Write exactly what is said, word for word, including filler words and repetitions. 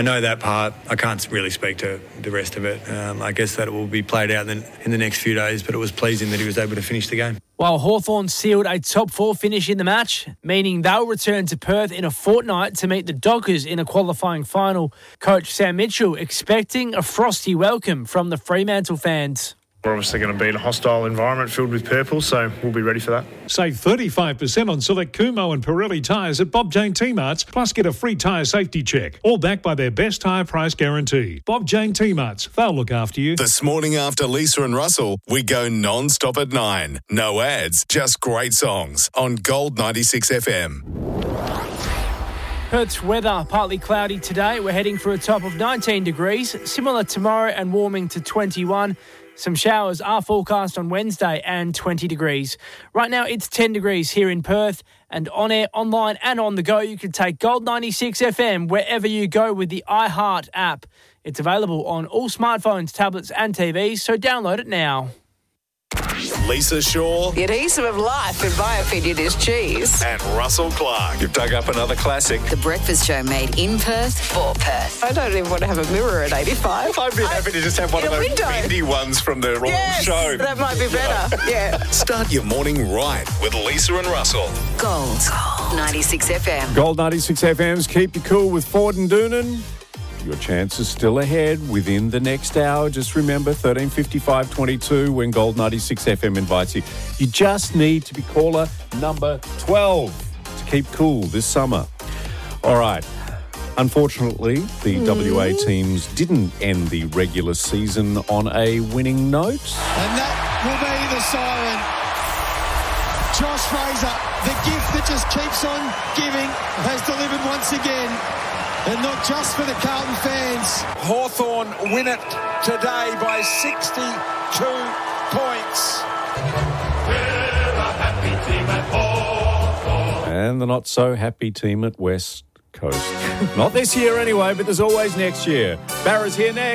I know that part. I can't really speak to the rest of it. Um, I guess that it will be played out in the, in the next few days, but it was pleasing that he was able to finish the game. While Hawthorn sealed a top four finish in the match, meaning they'll return to Perth in a fortnight to meet the Dockers in a qualifying final. Coach Sam Mitchell expecting a frosty welcome from the Fremantle fans. We're obviously going to be in a hostile environment filled with purple, so we'll be ready for that. Save thirty-five percent on select Kumho and Pirelli tyres at Bob Jane T-Marts, plus get a free tyre safety check. All backed by their best tyre price guarantee. Bob Jane T-Marts, they'll look after you. This morning after Lisa and Russell, we go non-stop at nine. No ads, just great songs on Gold ninety-six F M. Perth's weather, partly cloudy today. We're heading for a top of nineteen degrees, similar tomorrow and warming to twenty-one. Some showers are forecast on Wednesday and twenty degrees. Right now it's ten degrees here in Perth, and on air, online and on the go, you can take Gold ninety-six F M wherever you go with the iHeart app. It's available on all smartphones, tablets and T Vs, so download it now. Lisa Shaw. The adhesive of life, in my opinion, is cheese. And Russell Clark. You've dug up another classic. The Breakfast Show made in Perth for Perth. I don't even want to have a mirror at eighty-five. I'd be I, happy to just have one of those window. bendy ones from the Royal yes, Show. That might be better. Yeah. Start your morning right with Lisa and Russell. Gold. Gold. ninety-six F M. Gold ninety-six F M's Keep You Cool with Ford and Doonan. Your chance is still ahead within the next hour. Just remember, thirteen fifty-five twenty-two when Gold ninety-six F M invites you. You just need to be caller number twelve to keep cool this summer. All right. Unfortunately, the mm. W A teams didn't end the regular season on a winning note. And that will be the siren. Josh Fraser, the gift that just keeps on giving, has delivered once again. And not just for the Carlton fans. Hawthorn win it today by sixty-two points. We're a happy team at Hawthorn. And the not-so-happy team at West Coast. Not this year anyway, but there's always next year. Barra's here next.